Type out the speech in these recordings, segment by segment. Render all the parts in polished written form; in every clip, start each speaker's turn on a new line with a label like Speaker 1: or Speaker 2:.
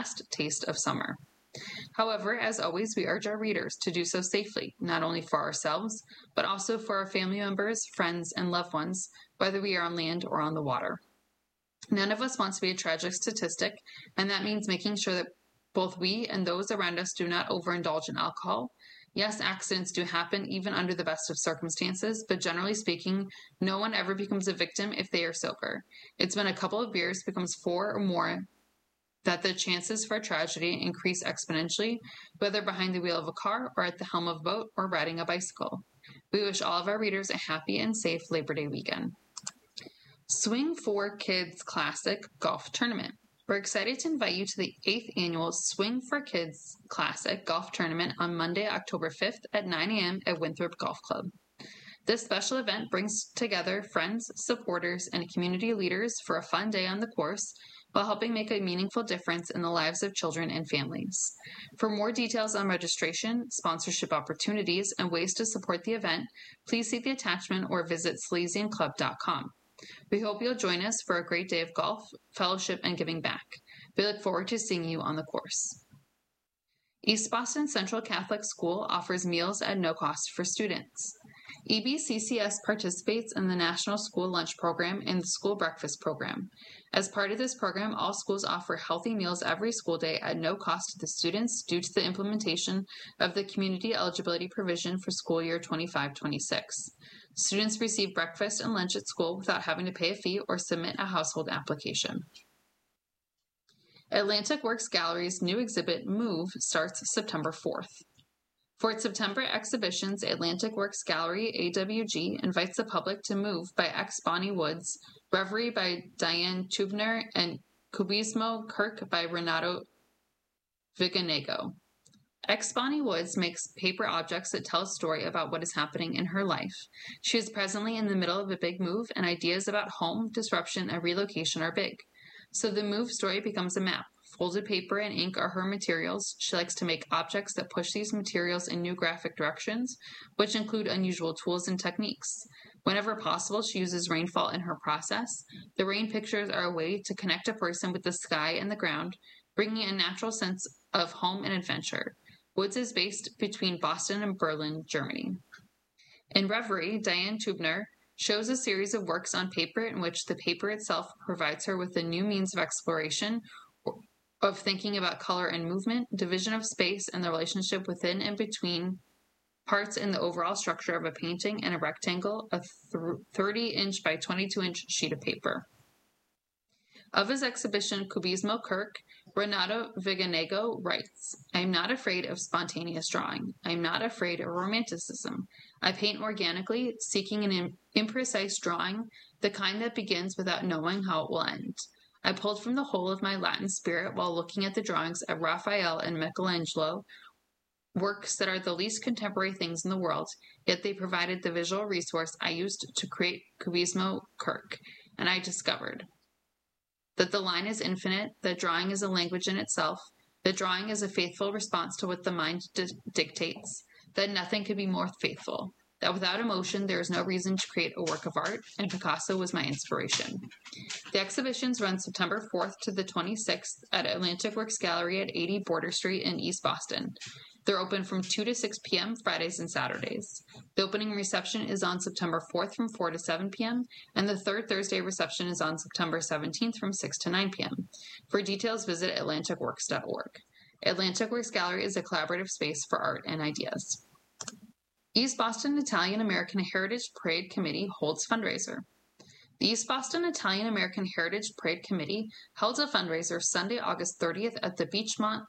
Speaker 1: last taste of summer. However, as always, we urge our readers to do so safely, not only for ourselves, but also for our family members, friends, and loved ones, whether we are on land or on the water. None of us wants to be a tragic statistic, and that means making sure that both we and those around us do not overindulge in alcohol. Yes, accidents do happen even under the best of circumstances, but generally speaking, no one ever becomes a victim if they are sober. It's when a couple of beers becomes 4 or more that the chances for a tragedy increase exponentially, whether behind the wheel of a car or at the helm of a boat or riding a bicycle. We wish all of our readers a happy and safe Labor Day weekend. Swing 4 Kids Classic Golf Tournament. We're excited to invite you to the 8th annual Swing 4 Kids Classic Golf Tournament on Monday, October 5th at 9 a.m. at Winthrop Golf Club. This special event brings together friends, supporters, and community leaders for a fun day on the course while helping make a meaningful difference in the lives of children and families. For more details on registration, sponsorship opportunities, and ways to support the event, please see the attachment or visit SalesianClub.com. We hope you'll join us for a great day of golf, fellowship, and giving back. We look forward to seeing you on the course. East Boston Central Catholic School offers meals at no cost for students. EBCCS participates in the National School Lunch Program and the School Breakfast Program. As part of this program, all schools offer healthy meals every school day at no cost to the students due to the implementation of the Community Eligibility Provision for school year 25-26. Students receive breakfast and lunch at school without having to pay a fee or submit a household application. Atlantic Works Gallery's new exhibit, Move, starts September 4th. For its September exhibitions, Atlantic Works Gallery, AWG, invites the public to Move by X. Bonnie Woods, Reverie by Diane Tubner, and Cubismo Kirk by Renato Viganego. X. Bonnie Woods makes paper objects that tell a story about what is happening in her life. She is presently in the middle of a big move, and ideas about home, disruption, and relocation are big. So the move story becomes a map. Folded paper and ink are her materials. She likes to make objects that push these materials in new graphic directions, which include unusual tools and techniques. Whenever possible, she uses rainfall in her process. The rain pictures are a way to connect a person with the sky and the ground, bringing a natural sense of home and adventure. Woods is based between Boston and Berlin, Germany. In Reverie, Diane Tubner shows a series of works on paper in which the paper itself provides her with a new means of exploration, of thinking about color and movement, division of space, and the relationship within and between parts in the overall structure of a painting and a rectangle, a 30-inch by 22-inch sheet of paper. Of his exhibition, Cubismo Kirk, Renato Viganego writes, "I am not afraid of spontaneous drawing. I am not afraid of romanticism. I paint organically, seeking an imprecise drawing, the kind that begins without knowing how it will end. I pulled from the whole of my Latin spirit while looking at the drawings of Raphael and Michelangelo, works that are the least contemporary things in the world, yet they provided the visual resource I used to create Cubismo Kirk, and I discovered that the line is infinite, that drawing is a language in itself, that drawing is a faithful response to what the mind dictates, that nothing could be more faithful, that without emotion there is no reason to create a work of art, and Picasso was my inspiration." The exhibitions run September 4th to the 26th at Atlantic Works Gallery at 80 Border Street in East Boston. They're open from 2 to 6 p.m. Fridays and Saturdays. The opening reception is on September 4th from 4 to 7 p.m., and the third Thursday reception is on September 17th from 6 to 9 p.m. For details, visit atlanticworks.org. Atlantic Works Gallery is a collaborative space for art and ideas. East Boston Italian American Heritage Parade Committee holds fundraiser. The East Boston Italian American Heritage Parade Committee held a fundraiser Sunday, August 30th at the Beachmont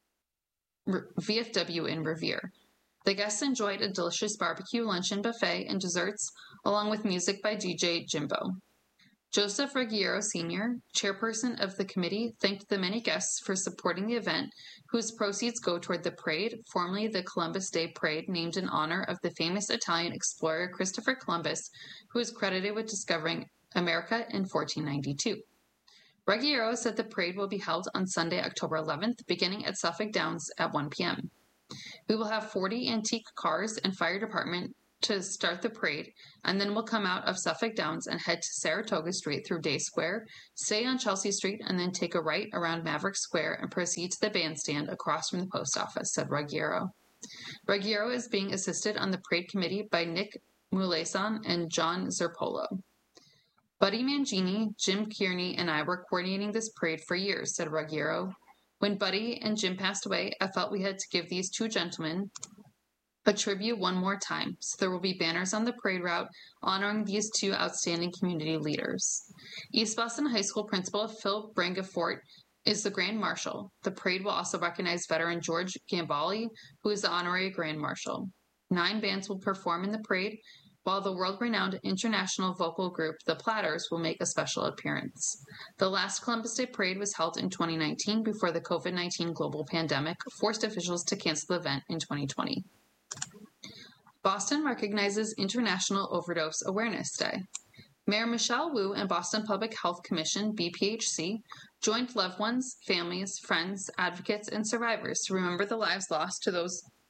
Speaker 1: VFW in Revere. The guests enjoyed a delicious barbecue, luncheon buffet, and desserts, along with music by DJ Jimbo. Joseph Ruggiero Sr., chairperson of the committee, thanked the many guests for supporting the event, whose proceeds go toward the parade, formerly the Columbus Day Parade, named in honor of the famous Italian explorer Christopher Columbus, who is credited with discovering America in 1492. Ruggiero said the parade will be held on Sunday, October 11th, beginning at Suffolk Downs at 1 p.m. We will have 40 antique cars and fire department to start the parade, and then will come out of Suffolk Downs and head to Saratoga Street through Day Square, stay on Chelsea Street, and then take a right around Maverick Square and proceed to the bandstand across from the post office, said Ruggiero. Ruggiero is being assisted on the parade committee by Nick Mulason and John Zerpolo. Buddy Mangini, Jim Kearney, and I were coordinating this parade for years, said Ruggiero. When Buddy and Jim passed away, I felt we had to give these two gentlemen a tribute one more time, so there will be banners on the parade route honoring these two outstanding community leaders. East Boston High School Principal Phil Brangafort is the Grand Marshal. The parade will also recognize veteran George Gambali, who is the honorary Grand Marshal. 9 bands will perform in the parade, while the world-renowned international vocal group The Platters will make a special appearance. The last Columbus Day Parade was held in 2019 before the COVID-19 global pandemic forced officials to cancel the event in 2020. Boston recognizes International Overdose Awareness Day. Mayor Michelle Wu and Boston Public Health Commission, BPHC, joined loved ones, families, friends, advocates, and survivors to remember the lives lost to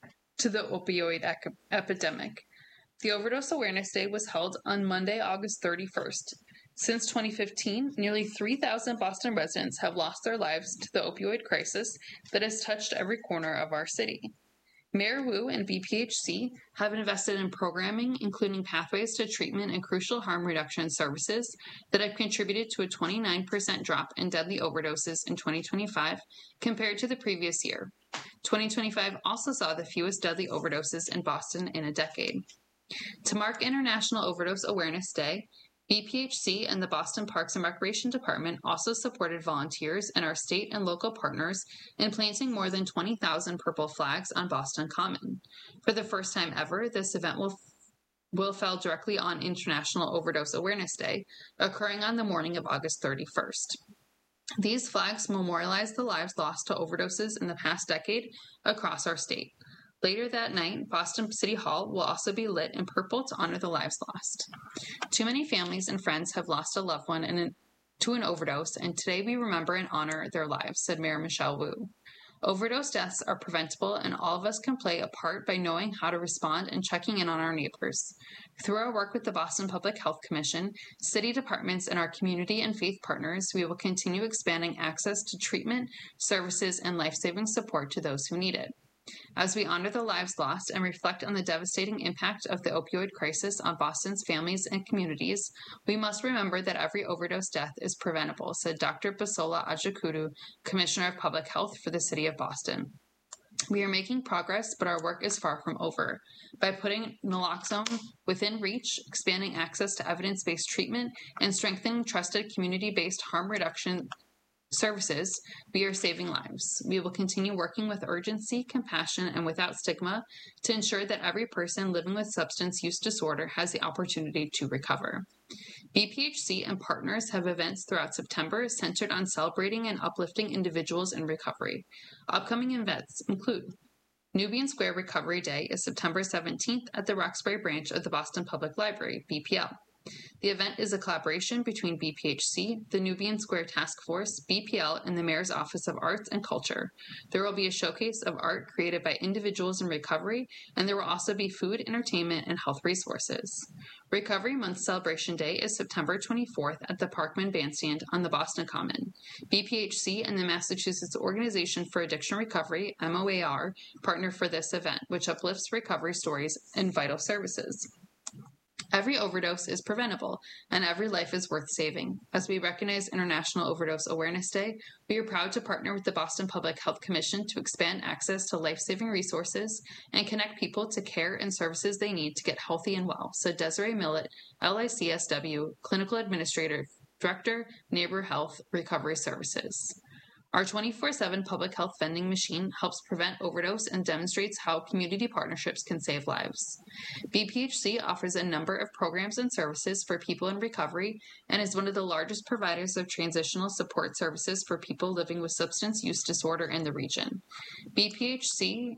Speaker 1: the opioid epidemic. The Overdose Awareness Day was held on Monday, August 31st. Since 2015, nearly 3,000 Boston residents have lost their lives to the opioid crisis that has touched every corner of our city. Mayor Wu and BPHC have invested in programming, including pathways to treatment and crucial harm reduction services that have contributed to a 29% drop in deadly overdoses in 2025 compared to the previous year. 2025 also saw the fewest deadly overdoses in Boston in a decade. To mark International Overdose Awareness Day, BPHC and the Boston Parks and Recreation Department also supported volunteers and our state and local partners in planting more than 20,000 purple flags on Boston Common. For the first time ever, this event will fall directly on International Overdose Awareness Day, occurring on the morning of August 31st. These flags memorialize the lives lost to overdoses in the past decade across our state. Later that night, Boston City Hall will also be lit in purple to honor the lives lost. Too many families and friends have lost a loved one to an overdose, and today we remember and honor their lives, said Mayor Michelle Wu. Overdose deaths are preventable, and all of us can play a part by knowing how to respond and checking in on our neighbors. Through our work with the Boston Public Health Commission, city departments, and our community and faith partners, we will continue expanding access to treatment, services, and life-saving support to those who need it. As we honor the lives lost and reflect on the devastating impact of the opioid crisis on Boston's families and communities, we must remember that every overdose death is preventable, said Dr. Basola Ajakudu, Commissioner of Public Health for the City of Boston. We are making progress, but our work is far from over. By putting naloxone within reach, expanding access to evidence-based treatment, and strengthening trusted community-based harm reduction services, we are saving lives. We will continue working with urgency, compassion, and without stigma to ensure that every person living with substance use disorder has the opportunity to recover. BPHC and partners have events throughout September centered on celebrating and uplifting individuals in recovery. Upcoming events include Nubian Square Recovery Day is September 17th at the Roxbury branch of the Boston Public Library, BPL. The event is a collaboration between BPHC, the Nubian Square Task Force, BPL, and the Mayor's Office of Arts and Culture. There will be a showcase of art created by individuals in recovery, and there will also be food, entertainment, and health resources. Recovery Month Celebration Day is September 24th at the Parkman Bandstand on the Boston Common. BPHC and the Massachusetts Organization for Addiction Recovery, MOAR, partner for this event, which uplifts recovery stories and vital services. Every overdose is preventable, and every life is worth saving. As we recognize International Overdose Awareness Day, we are proud to partner with the Boston Public Health Commission to expand access to life-saving resources and connect people to care and services they need to get healthy and well, said Desiree Millett, LICSW, Clinical Administrator, Director, Neighbor Health Recovery Services. Our 24/7 public health vending machine helps prevent overdose and demonstrates how community partnerships can save lives. BPHC offers a number of programs and services for people in recovery and is one of the largest providers of transitional support services for people living with substance use disorder in the region. BPHC's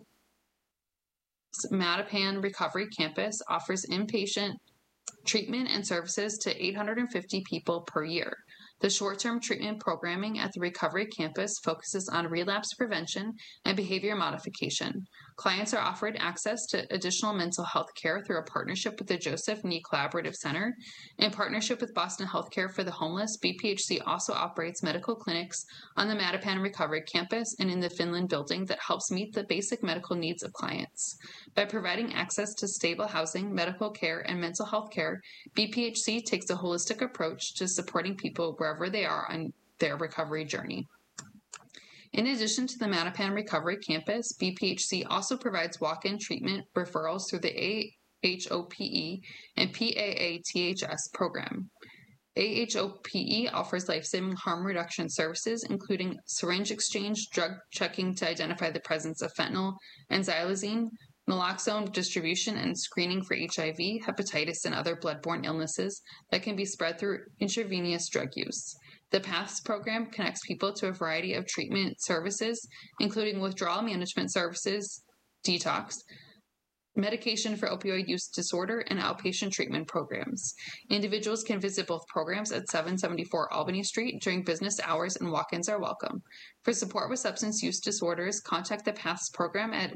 Speaker 1: Mattapan Recovery Campus offers inpatient treatment and services to 850 people per year. The short-term treatment programming at the Recovery Campus focuses on relapse prevention and behavior modification. Clients are offered access to additional mental health care through a partnership with the Joseph Nee Collaborative Center. In partnership with Boston Healthcare for the Homeless, BPHC also operates medical clinics on the Mattapan Recovery Campus and in the Finland building that helps meet the basic medical needs of clients. By providing access to stable housing, medical care, and mental health care, BPHC takes a holistic approach to supporting people wherever they are on their recovery journey. In addition to the Mattapan Recovery Campus, BPHC also provides walk-in treatment referrals through the AHOPE and PAATHS program. AHOPE offers life-saving harm reduction services, including syringe exchange, drug checking to identify the presence of fentanyl and xylazine, naloxone distribution and screening for HIV, hepatitis, and other bloodborne illnesses that can be spread through intravenous drug use. The PATHS program connects people to a variety of treatment services, including withdrawal management services, detox, medication for opioid use disorder, and outpatient treatment programs. Individuals can visit both programs at 774 Albany Street during business hours, and walk-ins are welcome. For support with substance use disorders, contact the PATHS program at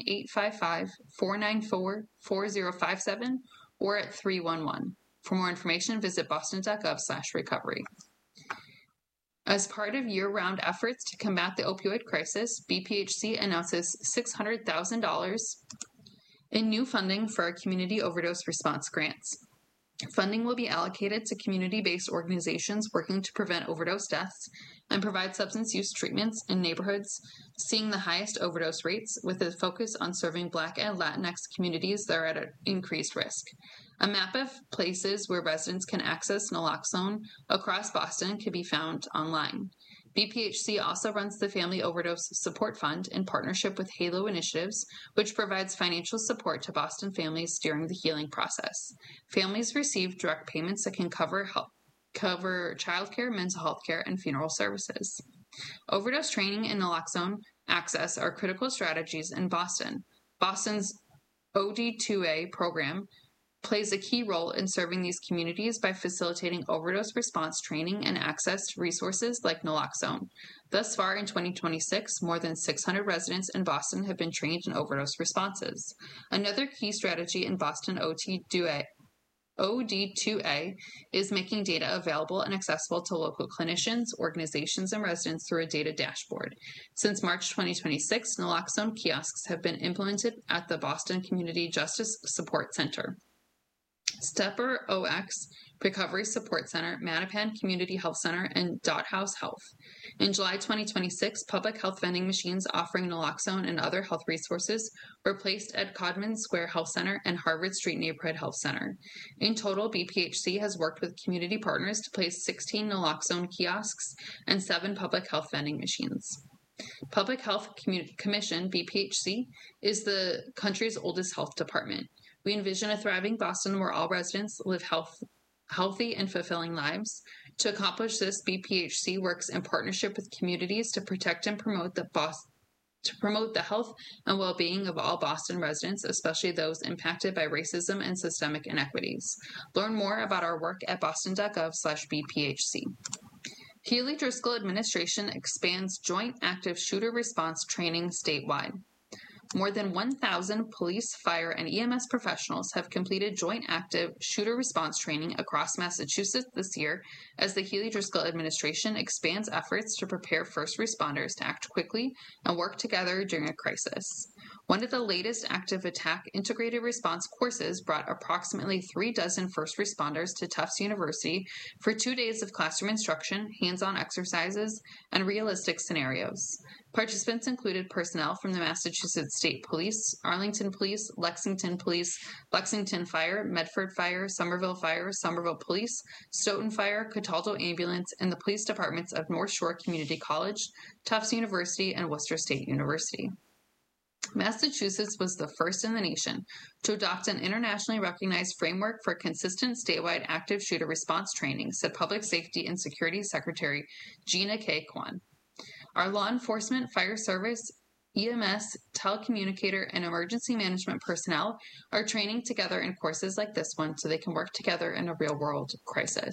Speaker 1: 1-855-494-4057 or at 311. For more information, visit boston.gov/recovery. As part of year-round efforts to combat the opioid crisis, BPHC announces $600,000 in new funding for our community overdose response grants. Funding will be allocated to community-based organizations working to prevent overdose deaths and provide substance use treatments in neighborhoods seeing the highest overdose rates, with a focus on serving Black and Latinx communities that are at an increased risk. A map of places where residents can access naloxone across Boston can be found online. BPHC also runs the Family Overdose Support Fund in partnership with Halo Initiatives, which provides financial support to Boston families during the healing process. Families receive direct payments that can cover childcare, mental health care, and funeral services. Overdose training and naloxone access are critical strategies in Boston. Boston's OD2A program plays a key role in serving these communities by facilitating overdose response training and access to resources like naloxone. Thus far in 2026, more than 600 residents in Boston have been trained in overdose responses. Another key strategy in Boston OD2A is making data available and accessible to local clinicians, organizations, and residents through a data dashboard. Since March 2026, naloxone kiosks have been implemented at the Boston Community Justice Support Center, Stepper OX Recovery Support Center, Mattapan Community Health Center, and Dot House Health. In July 2026, public health vending machines offering naloxone and other health resources were placed at Codman Square Health Center and Harvard Street Neighborhood Health Center. In total, BPHC has worked with community partners to place 16 naloxone kiosks and 7 public health vending machines. Public Health Commission, BPHC, is the country's oldest health department. We envision a thriving Boston where all residents live healthy and fulfilling lives. To accomplish this, BPHC works in partnership with communities to protect and promote the health and well-being of all Boston residents, especially those impacted by racism and systemic inequities. Learn more about our work at boston.gov/BPHC. Healy Driscoll Administration expands Joint Active Shooter Response training statewide. More than 1,000 police, fire, and EMS professionals have completed Joint Active Shooter Response training across Massachusetts this year as the Healy Driscoll administration expands efforts to prepare first responders to act quickly and work together during a crisis. One of the latest Active Attack Integrated Response courses brought approximately 36 first responders to Tufts University for 2 days of classroom instruction, hands-on exercises, and realistic scenarios. Participants included personnel from the Massachusetts State Police, Arlington Police, Lexington Police, Lexington Fire, Medford Fire, Somerville Police, Stoughton Fire, Cataldo Ambulance, and the police departments of North Shore Community College, Tufts University, and Worcester State University. Massachusetts was the first in the nation to adopt an internationally recognized framework for consistent statewide active shooter response training, said Public Safety and Security Secretary Gina K. Kwan. Our law enforcement, fire service, EMS, telecommunicator, and emergency management personnel are training together in courses like this one so they can work together in a real-world crisis.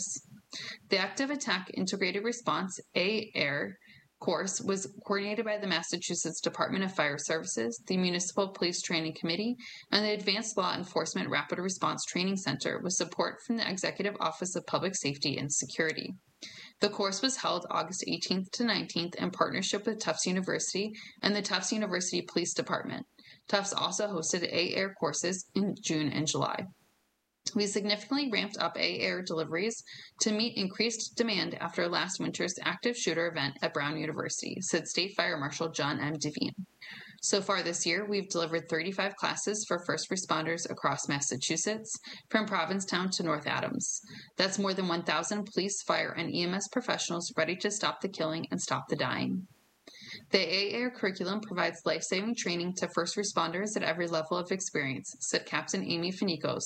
Speaker 1: The Active Attack Integrated Response, AIR, course was coordinated by the Massachusetts Department of Fire Services, the Municipal Police Training Committee, and the Advanced Law Enforcement Rapid Response Training Center with support from the Executive Office of Public Safety and Security. The course was held August 18th to 19th in partnership with Tufts University and the Tufts University Police Department. Tufts also hosted AIR courses in June and July. We significantly ramped up AIR deliveries to meet increased demand after last winter's active shooter event at Brown University, said State Fire Marshal John M. Devine. So far this year, we've delivered 35 classes for first responders across Massachusetts, from Provincetown to North Adams. That's more than 1,000 police, fire, and EMS professionals ready to stop the killing and stop the dying. The AIR curriculum provides life-saving training to first responders at every level of experience, said Captain Amy Finicos,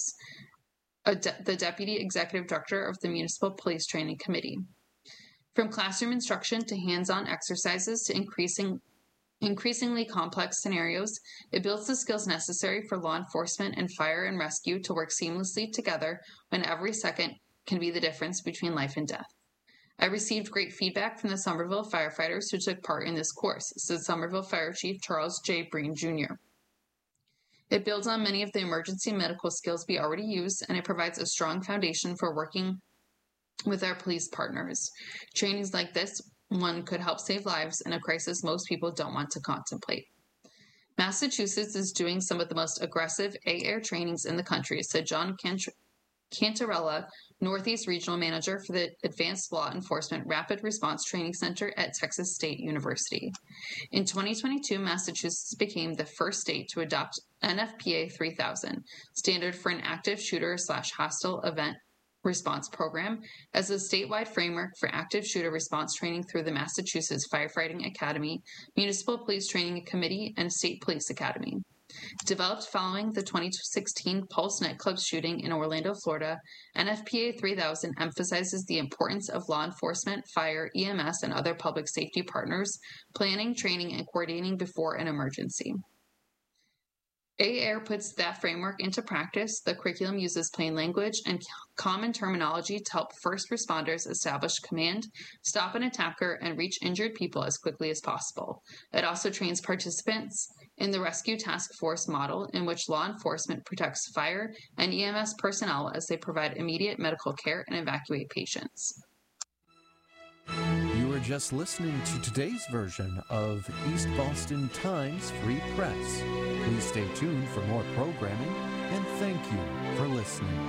Speaker 1: the Deputy Executive Director of the Municipal Police Training Committee. From classroom instruction to hands-on exercises to increasingly complex scenarios, it builds the skills necessary for law enforcement and fire and rescue to work seamlessly together when every second can be the difference between life and death. I received great feedback from the Somerville firefighters who took part in this course, said Somerville Fire Chief Charles J. Breen, Jr. It builds on many of the emergency medical skills we already use, and it provides a strong foundation for working with our police partners. Trainings like this one could help save lives in a crisis most people don't want to contemplate. Massachusetts is doing some of the most aggressive AIR trainings in the country, said John Cantarella, Northeast Regional Manager for the Advanced Law Enforcement Rapid Response Training Center at Texas State University. In 2022, Massachusetts became the first state to adopt NFPA 3000, standard for an active shooter/hostile event response program, as a statewide framework for active shooter response training through the Massachusetts Firefighting Academy, Municipal Police Training Committee, and State Police Academy. Developed following the 2016 Pulse nightclub shooting in Orlando, Florida, NFPA 3000 emphasizes the importance of law enforcement, fire, EMS, and other public safety partners planning, training, and coordinating before an emergency. AIR puts that framework into practice. The curriculum uses plain language and common terminology to help first responders establish command, stop an attacker, and reach injured people as quickly as possible. It also trains participants in the Rescue Task Force model, in which law enforcement protects fire and EMS personnel as they provide immediate medical care and evacuate patients.
Speaker 2: You are just listening to today's version of East Boston Times Free Press. Please stay tuned for more programming, and thank you for listening.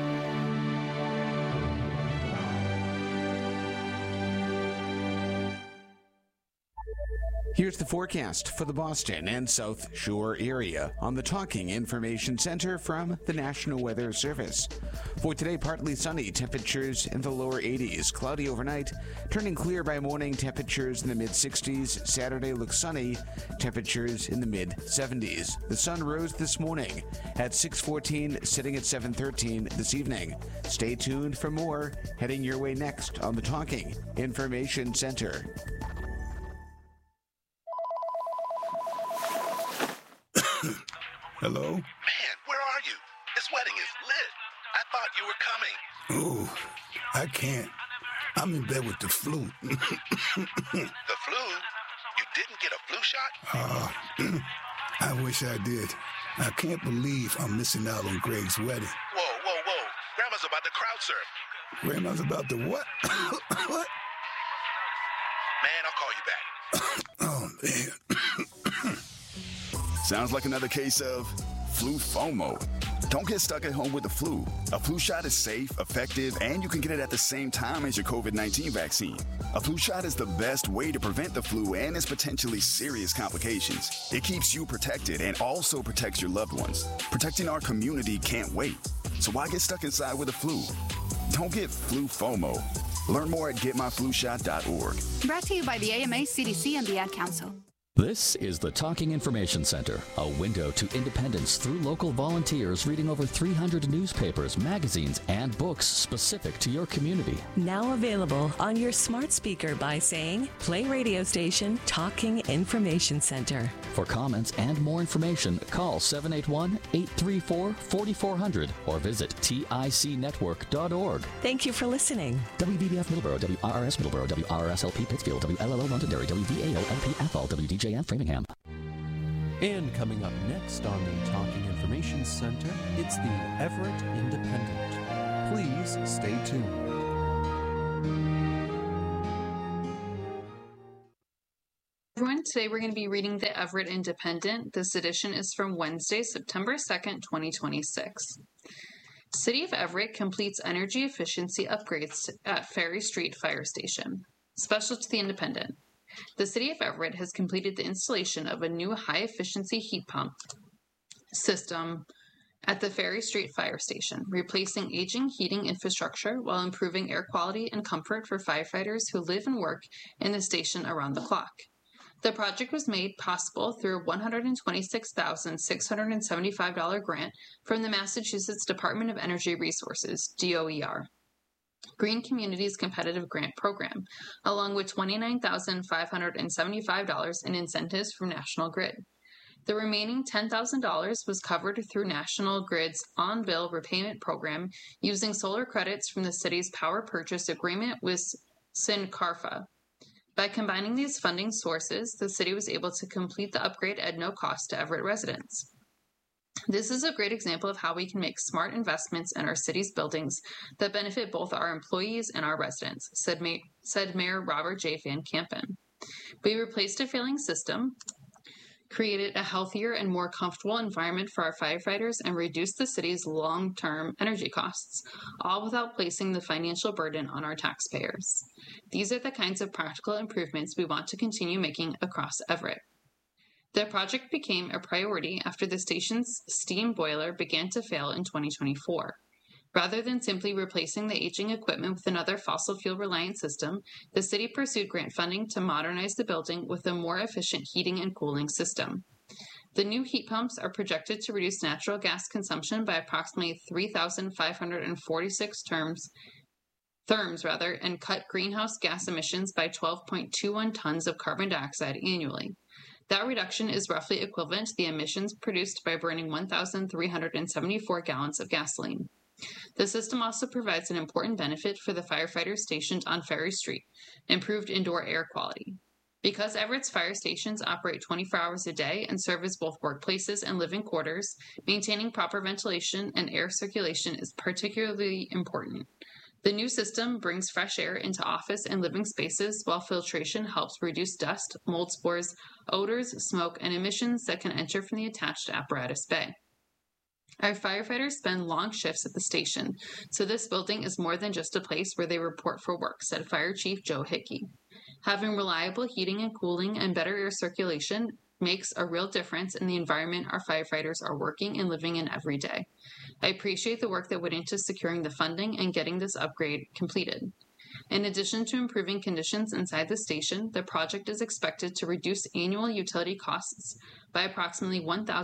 Speaker 3: Here's the forecast for the Boston and South Shore area on the Talking Information Center from the National Weather Service. For today, partly sunny, temperatures in the lower 80s. Cloudy overnight, turning clear by morning, temperatures in the mid-60s. Saturday looks sunny, temperatures in the mid-70s. The sun rose this morning at 6:14, sitting at 7:13 this evening. Stay tuned for more, heading your way next on the Talking Information Center.
Speaker 4: Hello?
Speaker 5: Man, where are you? This wedding is lit. I thought you were coming.
Speaker 4: Oh, I can't. I'm in bed with the flu.
Speaker 5: The flu? You didn't get a flu shot?
Speaker 4: I wish I did. I can't believe I'm missing out on Greg's wedding.
Speaker 5: Whoa. Grandma's about to crowd surf.
Speaker 4: Grandma's about to what? What?
Speaker 5: Man, I'll call you back.
Speaker 4: Oh, man.
Speaker 6: Sounds like another case of flu FOMO. Don't get stuck at home with the flu. A flu shot is safe, effective, and you can get it at the same time as your COVID-19 vaccine. A flu shot is the best way to prevent the flu and its potentially serious complications. It keeps you protected and also protects your loved ones. Protecting our community can't wait. So why get stuck inside with the flu? Don't get flu FOMO. Learn more at getmyflushot.org.
Speaker 7: Brought to you by the AMA, CDC, and the Ad Council. This is the Talking Information Center, a window to independence through local volunteers reading over 300 newspapers, magazines, and books specific to your community.
Speaker 8: Now available on your smart speaker by saying, play radio station Talking Information Center.
Speaker 7: For comments and more information, call 781-834-4400 or visit ticnetwork.org.
Speaker 8: Thank you for listening.
Speaker 7: WVBF Middleborough, WRRS Middleborough, WRRSLP Pittsfield, WLLO Londonderry, WVAO-LP Athol, WDJF Framingham.
Speaker 2: And coming up next on the Talking Information Center, it's the Everett Independent. Please stay tuned.
Speaker 1: Everyone, today we're going to be reading the Everett Independent. This edition is from Wednesday, September 2nd, 2026. City of Everett completes energy efficiency upgrades at Ferry Street Fire Station. Special to the Independent. The City of Everett has completed the installation of a new high-efficiency heat pump system at the Ferry Street Fire Station, replacing aging heating infrastructure while improving air quality and comfort for firefighters who live and work in the station around the clock. The project was made possible through a $126,675 grant from the Massachusetts Department of Energy Resources, DOER, Green Communities Competitive Grant Program, along with $29,575 in incentives from National Grid. The remaining $10,000 was covered through National Grid's on-bill repayment program using solar credits from the city's power purchase agreement with Sincarfa. By combining these funding sources, the city was able to complete the upgrade at no cost to Everett residents. This is a great example of how we can make smart investments in our city's buildings that benefit both our employees and our residents, said Mayor Robert J. Van Kampen. We replaced a failing system, created a healthier and more comfortable environment for our firefighters, and reduced the city's long-term energy costs, all without placing the financial burden on our taxpayers. These are the kinds of practical improvements we want to continue making across Everett. The project became a priority after the station's steam boiler began to fail in 2024. Rather than simply replacing the aging equipment with another fossil fuel-reliant system, the city pursued grant funding to modernize the building with a more efficient heating and cooling system. The new heat pumps are projected to reduce natural gas consumption by approximately 3,546 therms, and cut greenhouse gas emissions by 12.21 tons of carbon dioxide annually. That reduction is roughly equivalent to the emissions produced by burning 1,374 gallons of gasoline. The system also provides an important benefit for the firefighters stationed on Ferry Street, improved indoor air quality. Because Everett's fire stations operate 24 hours a day and serve as both workplaces and living quarters, maintaining proper ventilation and air circulation is particularly important. The new system brings fresh air into office and living spaces, while filtration helps reduce dust, mold spores, odors, smoke, and emissions that can enter from the attached apparatus bay. Our firefighters spend long shifts at the station, so this building is more than just a place where they report for work, said Fire Chief Joe Hickey. Having reliable heating and cooling and better air circulation makes a real difference in the environment our firefighters are working and living in every day. I appreciate the work that went into securing the funding and getting this upgrade completed. In addition to improving conditions inside the station, the project is expected to reduce annual utility costs by approximately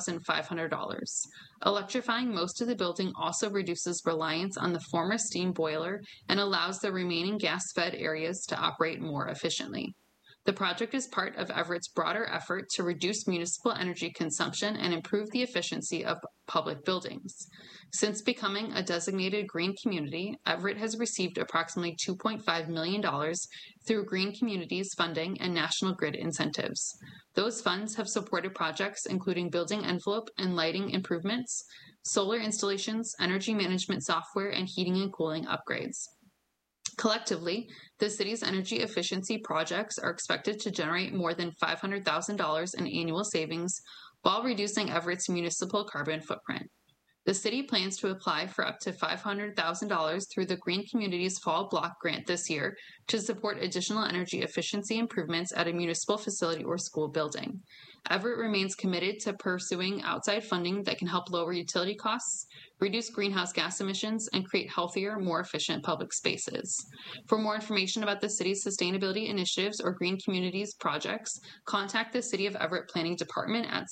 Speaker 1: $1,500. Electrifying most of the building also reduces reliance on the former steam boiler and allows the remaining gas-fed areas to operate more efficiently. The project is part of Everett's broader effort to reduce municipal energy consumption and improve the efficiency of public buildings. Since becoming a designated green community, Everett has received approximately $2.5 million through Green Communities funding and National Grid incentives. Those funds have supported projects including building envelope and lighting improvements, solar installations, energy management software, and heating and cooling upgrades. Collectively, the city's energy efficiency projects are expected to generate more than $500,000 in annual savings while reducing Everett's municipal carbon footprint. The city plans to apply for up to $500,000 through the Green Communities Fall Block Grant this year to support additional energy efficiency improvements at a municipal facility or school building. Everett remains committed to pursuing outside funding that can help lower utility costs, reduce greenhouse gas emissions, and create healthier, more efficient public spaces. For more information about the city's sustainability initiatives or green communities projects, contact the City of Everett Planning Department at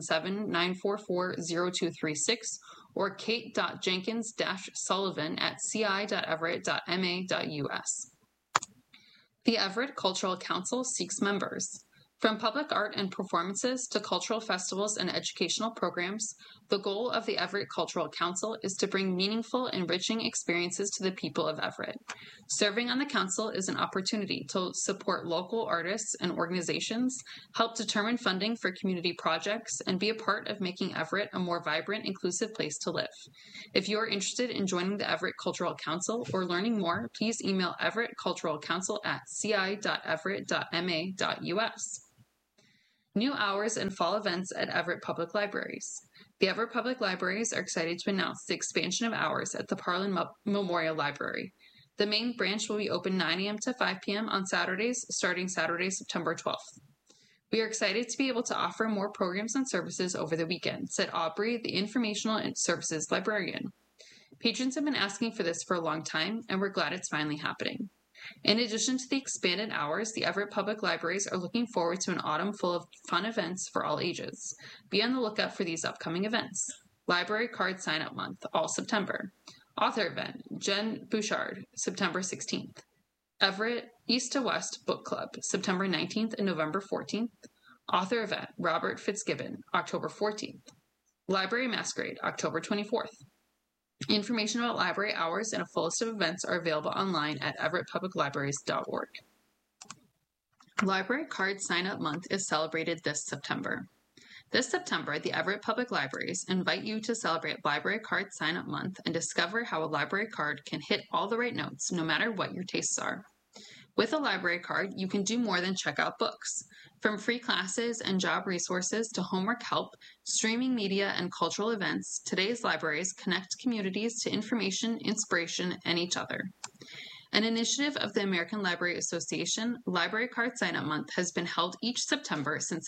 Speaker 1: 617-944-0236 or kate.jenkins-sullivan at ci.everett.ma.us. The Everett Cultural Council seeks members. From public art and performances to cultural festivals and educational programs, the goal of the Everett Cultural Council is to bring meaningful, enriching experiences to the people of Everett. Serving on the council is an opportunity to support local artists and organizations, help determine funding for community projects, and be a part of making Everett a more vibrant, inclusive place to live. If you are interested in joining the Everett Cultural Council or learning more, please email everettculturalcouncil@ci.everett.ma.us. New hours and fall events at Everett Public Libraries. The Everett Public Libraries are excited to announce the expansion of hours at the Parlin Memorial Library. The main branch will be open 9 a.m. to 5 p.m. on Saturdays, starting Saturday, September 12th. We are excited to be able to offer more programs and services over the weekend, said Aubrey, the Informational and Services Librarian. Patrons have been asking for this for a long time, and we're glad it's finally happening. In addition to the expanded hours, the Everett Public Libraries are looking forward to an autumn full of fun events for all ages. Be on the lookout for these upcoming events. Library Card Sign-Up Month, all September. Author Event, Jen Bouchard, September 16th. Everett East to West Book Club, September 19th and November 14th. Author Event, Robert Fitzgibbon, October 14th. Library Masquerade, October 24th. Information about library hours and a full list of events are available online at everettpubliclibraries.org. Library Card Sign-Up Month is celebrated this September. This September, the Everett Public Libraries invite you to celebrate Library Card Sign-Up Month and discover how a library card can hit all the right notes, no matter what your tastes are. With a library card, you can do more than check out books. From free classes and job resources to homework help, streaming media, and cultural events, today's libraries connect communities to information, inspiration, and each other. An initiative of the American Library Association, Library Card Sign-Up Month has been held each September since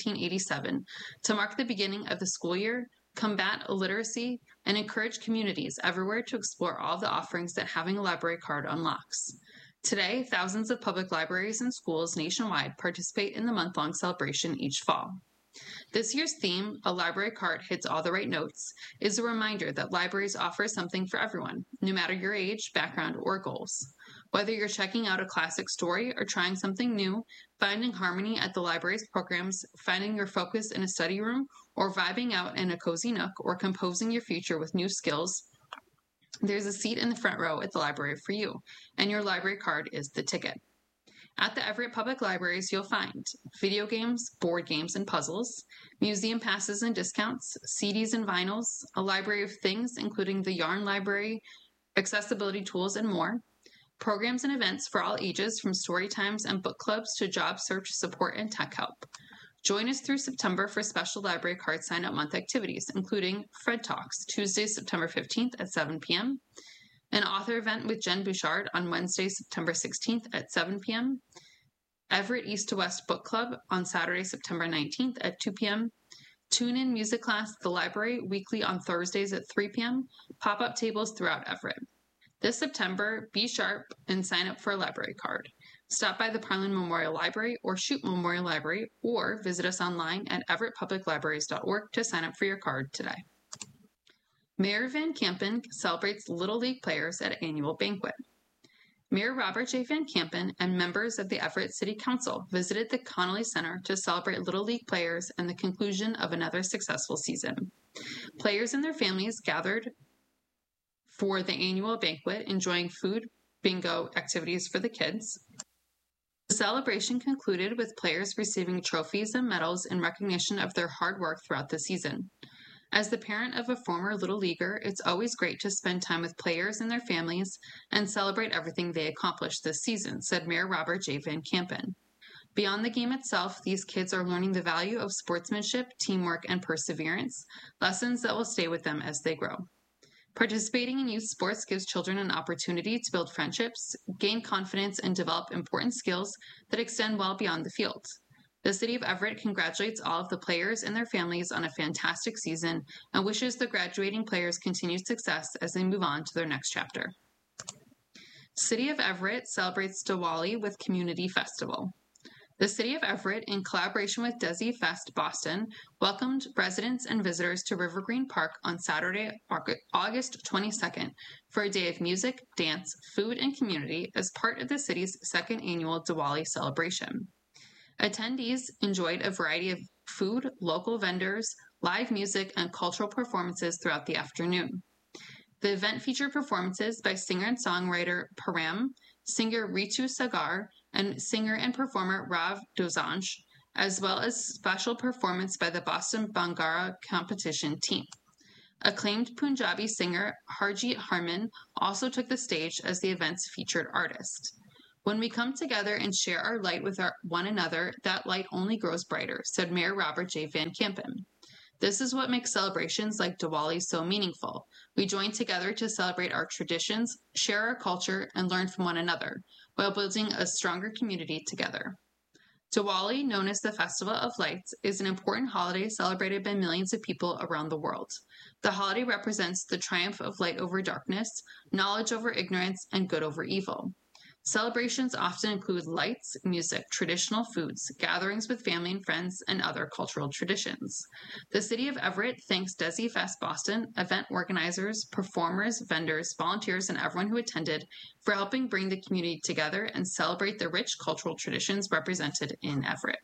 Speaker 1: 1987 to mark the beginning of the school year, combat illiteracy, and encourage communities everywhere to explore all the offerings that having a library card unlocks. Today, thousands of public libraries and schools nationwide participate in the month-long celebration each fall. This year's theme, A Library Card Hits All the Right Notes, is a reminder that libraries offer something for everyone, no matter your age, background, or goals. Whether you're checking out a classic story or trying something new, finding harmony at the library's programs, finding your focus in a study room, or vibing out in a cozy nook, or composing your future with new skills, there's a seat in the front row at the library for you, and your library card is the ticket. At the Everett Public Libraries, you'll find video games, board games, and puzzles, museum passes and discounts, CDs and vinyls, a library of things, including the Yarn Library, accessibility tools, and more, programs and events for all ages from story times and book clubs to job search support and tech help. Join us through September for special Library Card Sign-Up Month activities, including Fred Talks, Tuesday, September 15th at 7 p.m., an author event with Jen Bouchard on Wednesday, September 16th at 7 p.m., Everett East to West Book Club on Saturday, September 19th at 2 p.m., Tune-In Music Class at the Library weekly on Thursdays at 3 p.m., pop-up tables throughout Everett. This September, be sharp and sign up for a library card. Stop by the Parlin Memorial Library or Shoup Memorial Library, or visit us online at everettpubliclibraries.org to sign up for your card today. Mayor Van Campen celebrates Little League players at annual banquet. Mayor Robert J. Van Campen and members of the Everett City Council visited the Connolly Center to celebrate Little League players and the conclusion of another successful season. Players and their families gathered for the annual banquet, enjoying food, bingo activities for the kids. The celebration concluded with players receiving trophies and medals in recognition of their hard work throughout the season. As the parent of a former Little Leaguer, it's always great to spend time with players and their families and celebrate everything they accomplished this season, said Mayor Robert J. Van Campen. Beyond the game itself, these kids are learning the value of sportsmanship, teamwork, and perseverance, lessons that will stay with them as they grow. Participating in youth sports gives children an opportunity to build friendships, gain confidence, and develop important skills that extend well beyond the field. The City of Everett congratulates all of the players and their families on a fantastic season and wishes the graduating players continued success as they move on to their next chapter. City of Everett celebrates Diwali with Community Festival. The City of Everett, in collaboration with Desi Fest Boston, welcomed residents and visitors to River Green Park on Saturday, August 22nd, for a day of music, dance, food, and community as part of the city's second annual Diwali celebration. Attendees enjoyed a variety of food, local vendors, live music, and cultural performances throughout the afternoon. The event featured performances by singer and songwriter Param, singer Ritu Sagar, and singer and performer Rav Dozanj, as well as special performance by the Boston Bhangra competition team. Acclaimed Punjabi singer Harjeet Harman also took the stage as the event's featured artist. When we come together and share our light with one another, that light only grows brighter, said Mayor Robert J. Van Kampen. This is what makes celebrations like Diwali so meaningful. We join together to celebrate our traditions, share our culture, and learn from one another, while building a stronger community together. Diwali, known as the Festival of Lights, is an important holiday celebrated by millions of people around the world. The holiday represents the triumph of light over darkness, knowledge over ignorance, and good over evil. Celebrations often include lights, music, traditional foods, gatherings with family and friends, and other cultural traditions. The City of Everett thanks Desi Fest Boston, event organizers, performers, vendors, volunteers, and everyone who attended for helping bring the community together and celebrate the rich cultural traditions represented in Everett.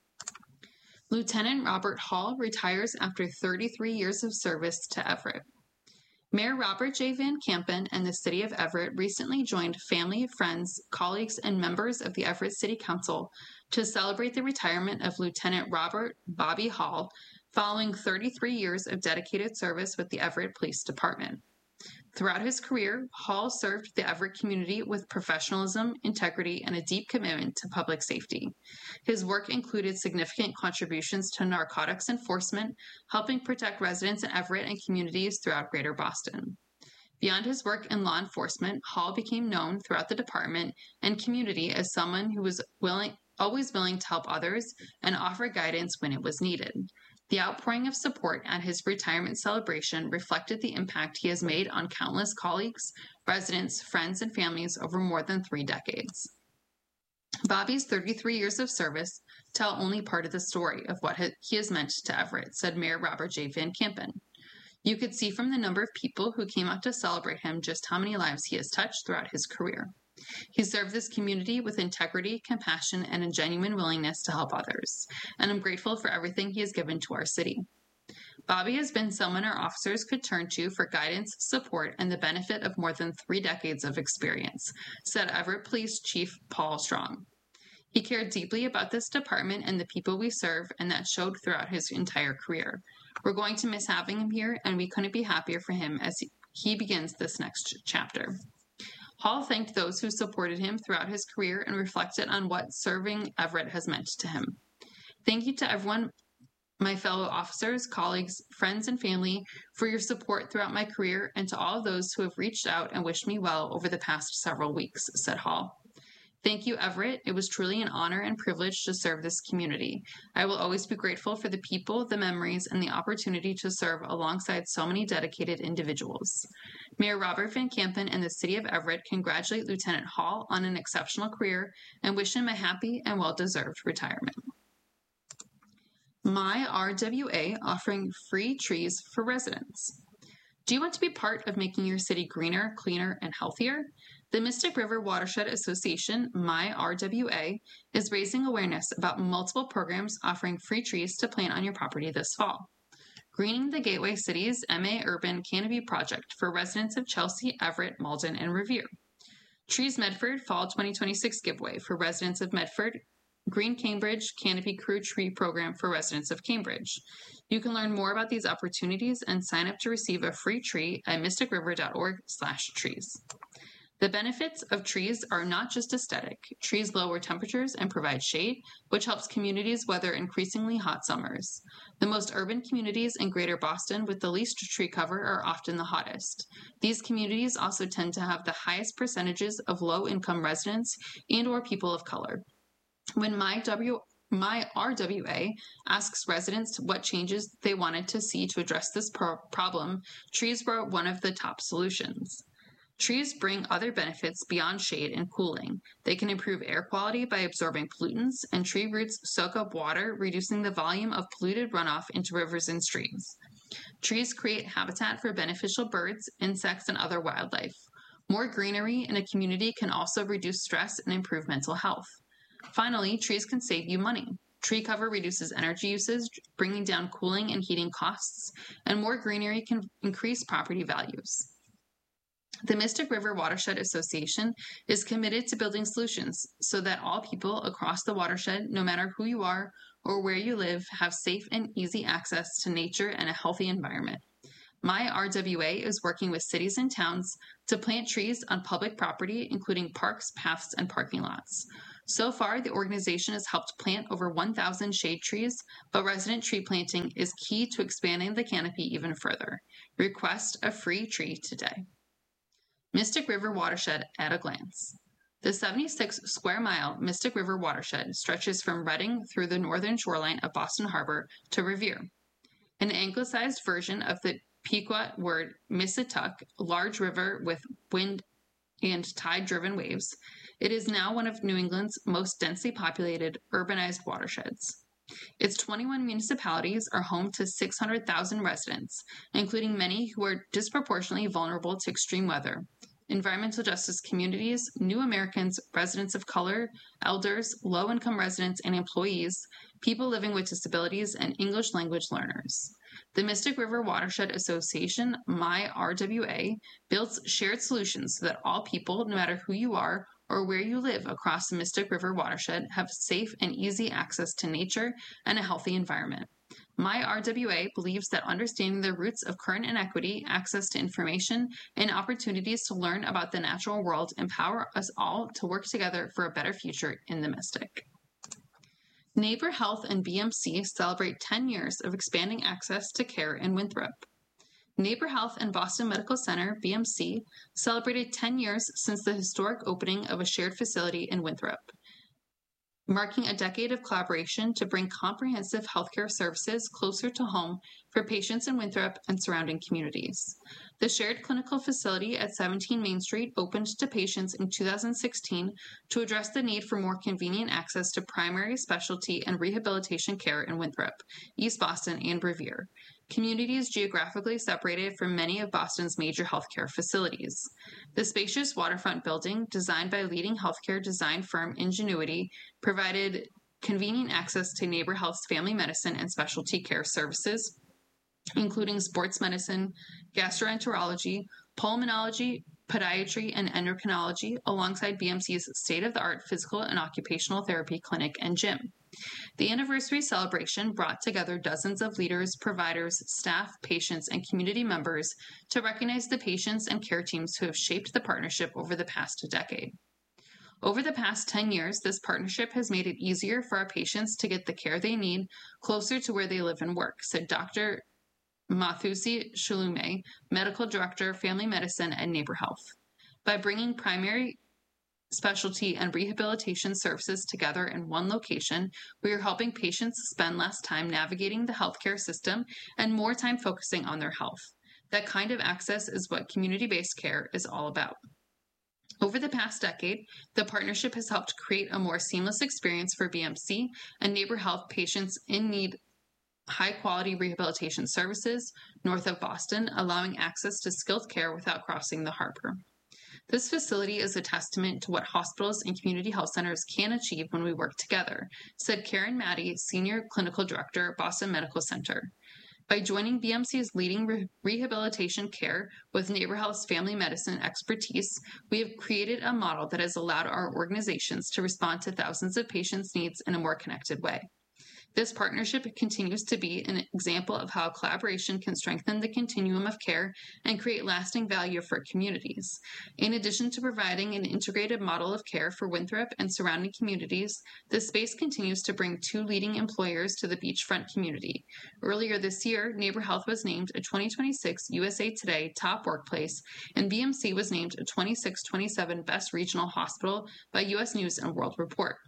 Speaker 1: Lieutenant Robert Hall retires after 33 years of service to Everett. Mayor Robert J. Van Kampen and the City of Everett recently joined family, friends, colleagues, and members of the Everett City Council to celebrate the retirement of Lieutenant Robert Bobby Hall following 33 years of dedicated service with the Everett Police Department. Throughout his career, Hall served the Everett community with professionalism, integrity, and a deep commitment to public safety. His work included significant contributions to narcotics enforcement, helping protect residents in Everett and communities throughout Greater Boston. Beyond his work in law enforcement, Hall became known throughout the department and community as someone who was always willing to help others and offer guidance when it was needed. The outpouring of support at his retirement celebration reflected the impact he has made on countless colleagues, residents, friends, and families over more than 3 decades. Bobby's 33 years of service tell only part of the story of what he has meant to Everett, said Mayor Robert J. Van Kampen. You could see from the number of people who came out to celebrate him just how many lives he has touched throughout his career. He served this community with integrity, compassion, and a genuine willingness to help others, and I'm grateful for everything he has given to our city. Bobby has been someone our officers could turn to for guidance, support, and the benefit of more than 3 decades of experience, said Everett Police Chief Paul Strong. He cared deeply about this department and the people we serve, and that showed throughout his entire career. We're going to miss having him here, and we couldn't be happier for him as he begins this next chapter. Hall thanked those who supported him throughout his career and reflected on what serving Everett has meant to him. Thank you to everyone, my fellow officers, colleagues, friends, and family, for your support throughout my career, and to all of those who have reached out and wished me well over the past several weeks, said Hall. Thank you, Everett. It was truly an honor and privilege to serve this community. I will always be grateful for the people, the memories, and the opportunity to serve alongside so many dedicated individuals. Mayor Robert Van Kampen and the City of Everett congratulate Lieutenant Hall on an exceptional career and wish him a happy and well-deserved retirement. My RWA offering free trees for residents. Do you want to be part of making your city greener, cleaner, and healthier? The Mystic River Watershed Association, My RWA, is raising awareness about multiple programs offering free trees to plant on your property this fall. Greening the Gateway City's MA Urban Canopy Project for residents of Chelsea, Everett, Malden, and Revere. Trees Medford Fall 2026 giveaway for residents of Medford. Green Cambridge Canopy Crew Tree Program for residents of Cambridge. You can learn more about these opportunities and sign up to receive a free tree at mysticriver.org/trees. The benefits of trees are not just aesthetic. Trees lower temperatures and provide shade, which helps communities weather increasingly hot summers. The most urban communities in Greater Boston with the least tree cover are often the hottest. These communities also tend to have the highest percentages of low-income residents and/or people of color. When My My RWA asks residents what changes they wanted to see to address this problem. Trees were one of the top solutions. Trees bring other benefits beyond shade and cooling. They can improve air quality by absorbing pollutants, and tree roots soak up water, reducing the volume of polluted runoff into rivers and streams. Trees create habitat for beneficial birds, insects, and other wildlife. More greenery in a community can also reduce stress and improve mental health. Finally, trees can save you money. Tree cover reduces energy usage, bringing down cooling and heating costs, and more greenery can increase property values. The Mystic River Watershed Association is committed to building solutions so that all people across the watershed, no matter who you are or where you live, have safe and easy access to nature and a healthy environment. My RWA is working with cities and towns to plant trees on public property, including parks, paths, and parking lots. So far, the organization has helped plant over 1,000 shade trees, but resident tree planting is key to expanding the canopy even further. Request a free tree today. Mystic River Watershed at a glance. The 76-square-mile Mystic River Watershed stretches from Reading through the northern shoreline of Boston Harbor to Revere. An anglicized version of the Pequot word Missituck, large river with wind and tide-driven waves, it is now one of New England's most densely populated, urbanized watersheds. Its 21 municipalities are home to 600,000 residents, including many who are disproportionately vulnerable to extreme weather. Environmental justice communities, new Americans, residents of color, elders, low-income residents and employees, people living with disabilities, and English language learners. The Mystic River Watershed Association, My RWA, builds shared solutions so that all people, no matter who you are or where you live across the Mystic River Watershed, have safe and easy access to nature and a healthy environment. My RWA believes that understanding the roots of current inequity, access to information, and opportunities to learn about the natural world empower us all to work together for a better future in the Mystic. Neighbor Health and BMC celebrate 10 years of expanding access to care in Winthrop. Neighbor Health and Boston Medical Center, BMC, celebrated 10 years since the historic opening of a shared facility in Winthrop, marking a decade of collaboration to bring comprehensive healthcare services closer to home for patients in Winthrop and surrounding communities. The shared clinical facility at 17 Main Street opened to patients in 2016 to address the need for more convenient access to primary, specialty, and rehabilitation care in Winthrop, East Boston, and Revere, communities geographically separated from many of Boston's major healthcare facilities. The spacious waterfront building, designed by leading healthcare design firm Ingenuity, provided convenient access to Neighbor Health's family medicine and specialty care services, including sports medicine, gastroenterology, pulmonology, podiatry, and endocrinology, alongside BMC's state-of-the-art physical and occupational therapy clinic and gym. The anniversary celebration brought together dozens of leaders, providers, staff, patients, and community members to recognize the patients and care teams who have shaped the partnership over the past decade. Over the past 10 years, this partnership has made it easier for our patients to get the care they need closer to where they live and work, said Dr. Mathusi Shulume, Medical Director, Family Medicine at Neighbor Health. By bringing primary, specialty, and rehabilitation services together in one location, we are helping patients spend less time navigating the healthcare system and more time focusing on their health. That kind of access is what community-based care is all about. Over the past decade, the partnership has helped create a more seamless experience for BMC and Neighbor Health patients in need high-quality rehabilitation services north of Boston, allowing access to skilled care without crossing the harbor. This facility is a testament to what hospitals and community health centers can achieve when we work together, said Karen Maddie, Senior Clinical Director, Boston Medical Center. By joining BMC's leading rehabilitation care with Neighbor Health's family medicine expertise, we have created a model that has allowed our organizations to respond to thousands of patients' needs in a more connected way. This partnership continues to be an example of how collaboration can strengthen the continuum of care and create lasting value for communities. In addition to providing an integrated model of care for Winthrop and surrounding communities, this space continues to bring two leading employers to the beachfront community. Earlier this year, Neighbor Health was named a 2026 USA Today Top Workplace, and BMC was named a 26-27 Best Regional Hospital by U.S. News & World Report.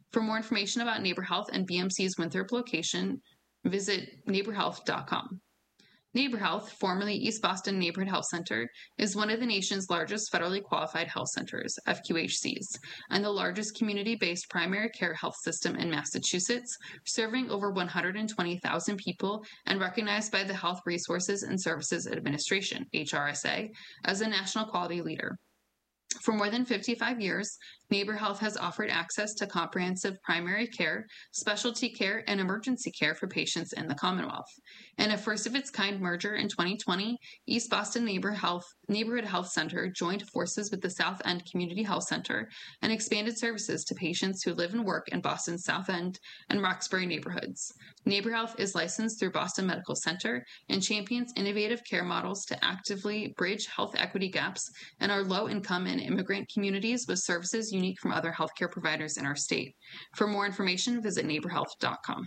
Speaker 1: For more information about Neighbor Health and BMC's Winthrop location, visit neighborhealth.com. Neighbor Health, formerly East Boston Neighborhood Health Center, is one of the nation's largest federally qualified health centers, FQHCs, and the largest community-based primary care health system in Massachusetts, serving over 120,000 people and recognized by the Health Resources and Services Administration, HRSA, as a national quality leader. For more than 55 years, Neighbor Health has offered access to comprehensive primary care, specialty care, and emergency care for patients in the Commonwealth. In a first-of-its-kind merger in 2020, East Boston Neighborhood Health Center joined forces with the South End Community Health Center and expanded services to patients who live and work in Boston's South End and Roxbury neighborhoods. Neighbor Health is licensed through Boston Medical Center and champions innovative care models to actively bridge health equity gaps in our low-income and immigrant communities with services unique from other healthcare providers in our state. For more information, visit neighborhealth.com.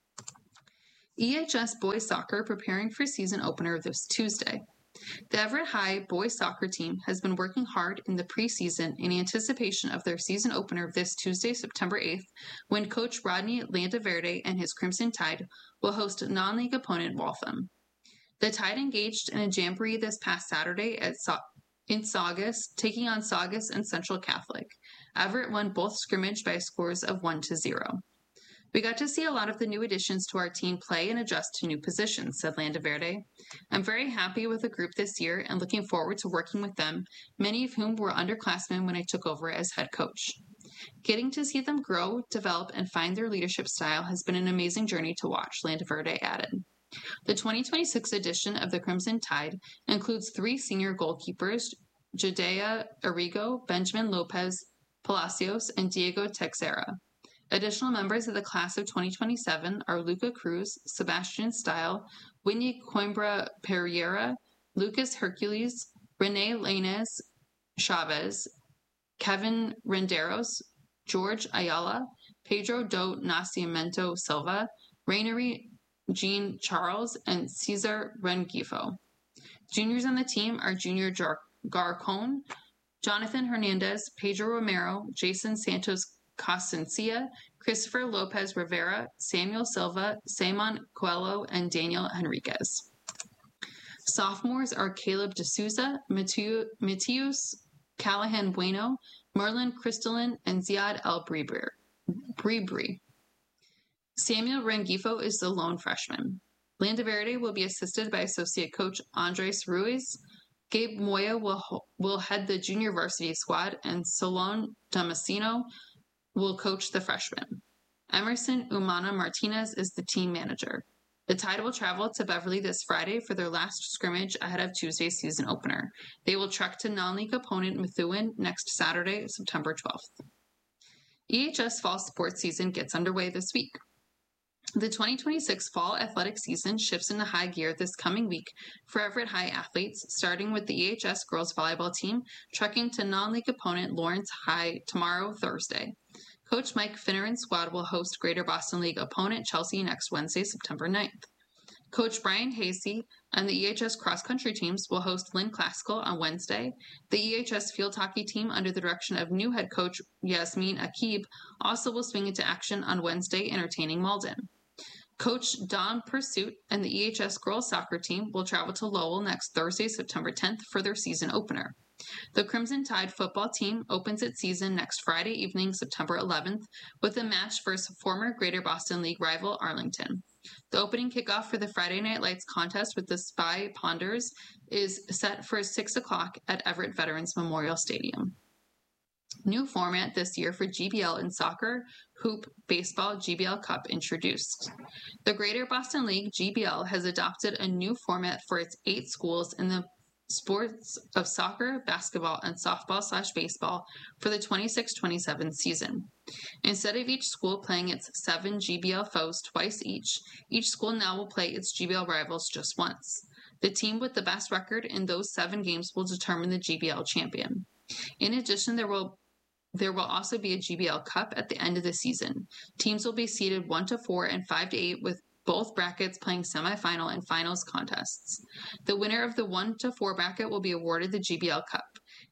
Speaker 1: EHS boys soccer preparing for season opener this Tuesday. The Everett High boys soccer team has been working hard in the preseason in anticipation of their season opener this Tuesday, September 8th, when Coach Rodney Landaverde and his Crimson Tide will host non-league opponent Waltham. The Tide engaged in a jamboree this past Saturday in Saugus, taking on Saugus and Central Catholic. Everett won both scrimmage by scores of 1-0. We got to see a lot of the new additions to our team play and adjust to new positions, said Landaverde. I'm very happy with the group this year and looking forward to working with them, many of whom were underclassmen when I took over as head coach. Getting to see them grow, develop, and find their leadership style has been an amazing journey to watch, Landaverde added. The 2026 edition of the Crimson Tide includes 3 senior goalkeepers, Judea Arrigo, Benjamin Lopez Palacios, and Diego Texera. Additional members of the class of 2027 are Luca Cruz, Sebastian Stile, Whitney Coimbra Pereira, Lucas Hercules, Rene Lainez Chavez, Kevin Renderos, George Ayala, Pedro do Nascimento Silva, Rainery Jean Charles, and Cesar Rengifo. Juniors on the team are Junior Garcon, Jonathan Hernandez, Pedro Romero, Jason Santos Casencia, Christopher Lopez Rivera, Samuel Silva, Simon Coelho, and Daniel Henriquez. Sophomores are Caleb D'Souza, Matius Callahan Bueno, Merlin Crystalline, and Ziad El Bribri. Samuel Rengifo is the lone freshman. Landaverde will be assisted by associate coach Andres Ruiz. Gabe Moya will head the junior varsity squad, and Solon Damasceno will coach the freshmen. Emerson Umana Martinez is the team manager. The Tide will travel to Beverly this Friday for their last scrimmage ahead of Tuesday's season opener. They will trek to non-league opponent Methuen next Saturday, September 12th. EHS fall sports season gets underway this week. The 2026 fall athletic season shifts into high gear this coming week for Everett High athletes, starting with the EHS girls volleyball team trekking to non-league opponent Lawrence High tomorrow, Thursday. Coach Mike Finneran's squad will host Greater Boston League opponent Chelsea next Wednesday, September 9th. Coach Brian Hasey and the EHS cross-country teams will host Lynn Classical on Wednesday. The EHS field hockey team, under the direction of new head coach Yasmin Akib, also will swing into action on Wednesday, entertaining Malden. Coach Don Pursuit and the EHS girls soccer team will travel to Lowell next Thursday, September 10th for their season opener. The Crimson Tide football team opens its season next Friday evening, September 11th, with a match versus former Greater Boston League rival Arlington. The opening kickoff for the Friday Night Lights contest with the Spy Ponders is set for 6 o'clock at Everett Veterans Memorial Stadium. New format this year for GBL in soccer, hoop, baseball, GBL Cup introduced. The Greater Boston League, GBL, has adopted a new format for its 8 schools in the sports of soccer, basketball, and softball/baseball for the 26-27 season. Instead of each school playing its 7 GBL foes twice each school now will play its GBL rivals just once. The team with the best record in those 7 games will determine the GBL champion. In addition, there will also be a GBL Cup at the end of the season. Teams will be seeded 1-4 and 5-8 with both brackets playing semifinal and finals contests. The winner of the 1-4 bracket will be awarded the GBL Cup.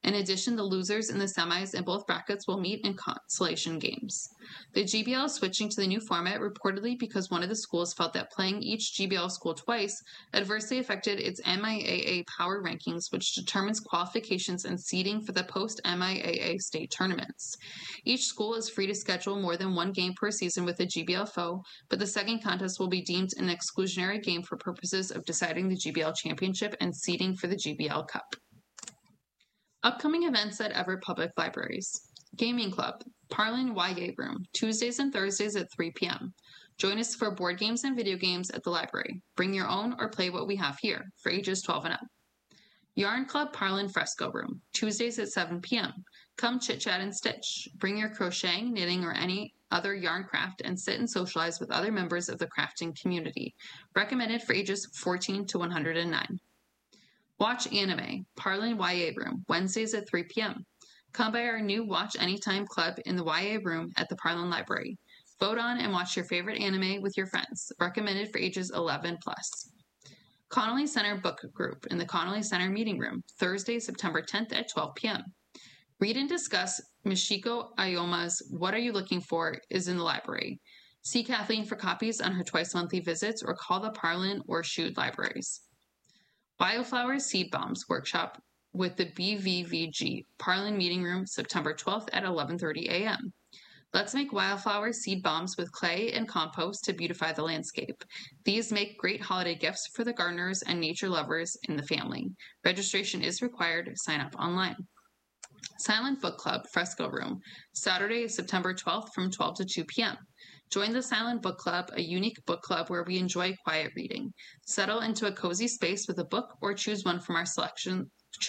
Speaker 1: In addition, the losers in the semis in both brackets will meet in consolation games. The GBL is switching to the new format reportedly because one of the schools felt that playing each GBL school twice adversely affected its MIAA power rankings, which determines qualifications and seeding for the post-MIAA state tournaments. Each school is free to schedule more than one game per season with a GBL foe, but the second contest will be deemed an exclusionary game for purposes of deciding the GBL championship and seeding for the GBL Cup. Upcoming events at Everett Public Libraries. Gaming Club, Parlin YA Room, Tuesdays and Thursdays at 3 p.m. Join us for board games and video games at the library. Bring your own or play what we have here, for ages 12 and up. Yarn Club Parlin Fresco Room, Tuesdays at 7 p.m. Come chit-chat and stitch. Bring your crocheting, knitting, or any other yarn craft and sit and socialize with other members of the crafting community. Recommended for ages 14 to 109. Watch Anime, Parlin YA Room, Wednesdays at 3 p.m. Come by our new Watch Anytime Club in the YA Room at the Parlin Library. Vote on and watch your favorite anime with your friends. Recommended for ages 11+. Connolly Center Book Group in the Connolly Center Meeting Room, Thursday, September 10th at 12 p.m. Read and discuss Michiko Aoma's What Are You Looking For is in the library. See Kathleen for copies on her twice-monthly visits or call the Parlin or Chute libraries. Bioflowers Seed Bombs Workshop with the BVVG Parlin Meeting Room, September 12th at 11:30 a.m. Let's make wildflower seed bombs with clay and compost to beautify the landscape. These make great holiday gifts for the gardeners and nature lovers in the family. Registration is required. Sign up online. Silent Book Club Fresco Room, Saturday, September 12th from 12 to 2 p.m. Join the Silent Book Club, a unique book club where we enjoy quiet reading. Settle into a cozy space with a book or choose one from our selections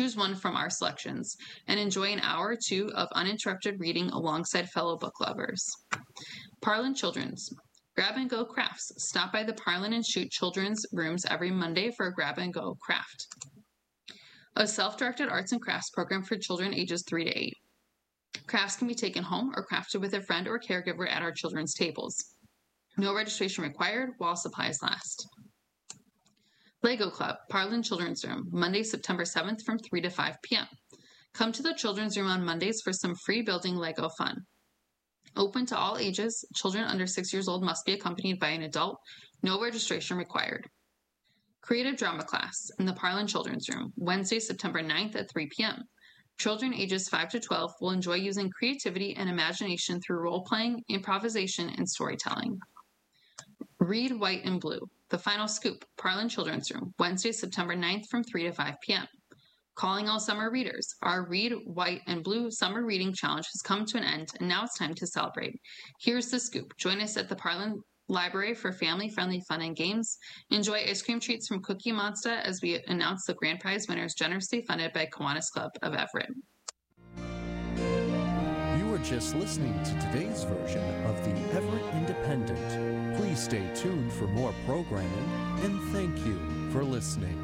Speaker 1: and enjoy an hour or two of uninterrupted reading alongside fellow book lovers. Parlin Children's Grab and Go Crafts. Stop by the Parlin and Chute Children's Rooms every Monday for a Grab and Go craft. A self-directed arts and crafts program for children ages 3 to 8. Crafts can be taken home or crafted with a friend or caregiver at our children's tables. No registration required while supplies last. Lego Club, Parlin Children's Room, Monday, September 7th from 3 to 5 p.m. Come to the Children's Room on Mondays for some free building Lego fun. Open to all ages. Children under 6 years old must be accompanied by an adult. No registration required. Creative Drama Class in the Parlin Children's Room, Wednesday, September 9th at 3 p.m. Children ages 5 to 12 will enjoy using creativity and imagination through role-playing, improvisation, and storytelling. Read White and Blue, The Final Scoop, Parlin Children's Room, Wednesday, September 9th from 3 to 5 p.m. Calling all summer readers. Our Read White and Blue Summer Reading Challenge has come to an end, and now it's time to celebrate. Here's the scoop. Join us at the Parlin Library for family-friendly fun and games. Enjoy ice cream treats from Cookie Monster as we announce the grand prize winners generously funded by Kiwanis Club of Everett.
Speaker 2: You were just listening to today's version of the Everett Independent. Please stay tuned for more programming, and thank you for listening.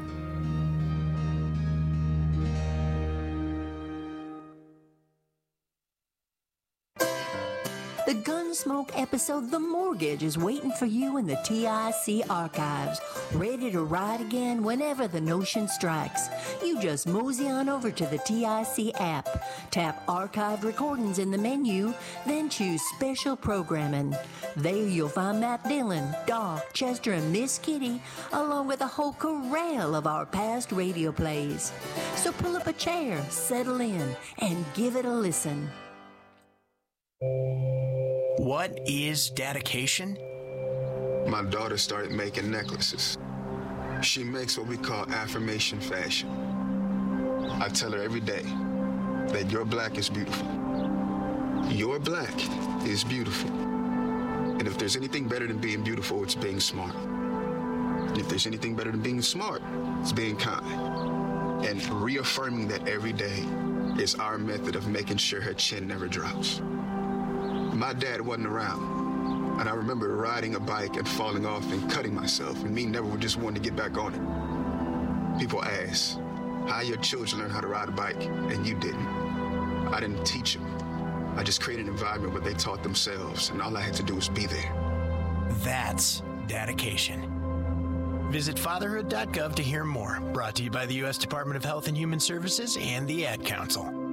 Speaker 9: The Gunsmoke episode The Mortgage is waiting for you in the TIC archives, ready to ride again whenever the notion strikes. You just mosey on over to the TIC app, tap Archived Recordings in the menu, then choose Special Programming. There you'll find Matt Dillon, Doc, Chester, and Miss Kitty, along with a whole corral of our past radio plays. So pull up a chair, settle in, and give it a listen.
Speaker 10: What is dedication?
Speaker 11: My daughter started making necklaces. She makes what we call affirmation fashion. I tell her every day that your black is beautiful. Your black is beautiful. And if there's anything better than being beautiful, it's being smart. If there's anything better than being smart, it's being kind. And reaffirming that every day is our method of making sure her chin never drops. My dad wasn't around, and I remember riding a bike and falling off and cutting myself, and me never just wanting to get back on it. People ask, how your children learn how to ride a bike, and you didn't. I didn't teach them. I just created an environment where they taught themselves, and all I had to do was be there.
Speaker 10: That's dedication. Visit fatherhood.gov to hear more. Brought to you by the U.S. Department of Health and Human Services and the Ad Council.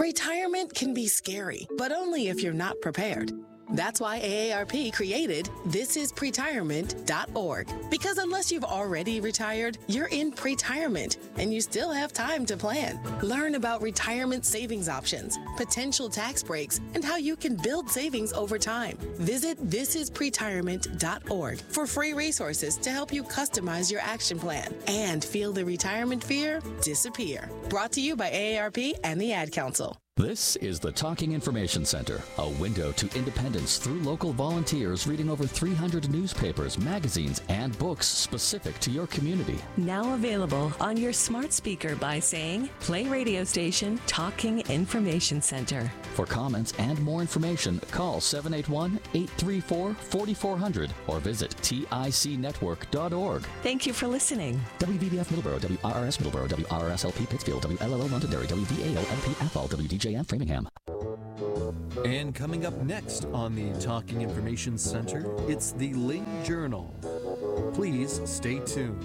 Speaker 12: Retirement can be scary, but only if you're not prepared. That's why AARP created thisispretirement.org. Because unless you've already retired, you're in pretirement, and you still have time to plan. Learn about retirement savings options, potential tax breaks, and how you can build savings over time. Visit thisispretirement.org for free resources to help you customize your action plan and feel the retirement fear disappear. Brought to you by AARP and the Ad Council.
Speaker 7: This is the Talking Information Center, a window to independence through local volunteers reading over 300 newspapers, magazines, and books specific to your community.
Speaker 8: Now available on your smart speaker by saying, play radio station Talking Information Center.
Speaker 7: For comments and more information, call 781-834-4400 or visit ticnetwork.org.
Speaker 8: Thank you for listening.
Speaker 7: WVBF Middleborough, WRRS Middleborough, WRSLP Pittsfield, WLLO Londonderry, WVAO-LP Athol, WDJM Framingham.
Speaker 2: And coming up next on the Talking Information Center, it's the Lynn Journal. Please stay tuned.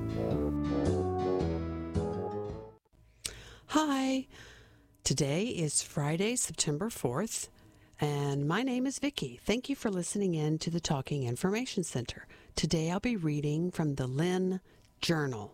Speaker 13: Hi. Today is Friday, September 4th, and my name is Vicki. Thank you for listening in to the Talking Information Center. Today I'll be reading from the Lynn Journal.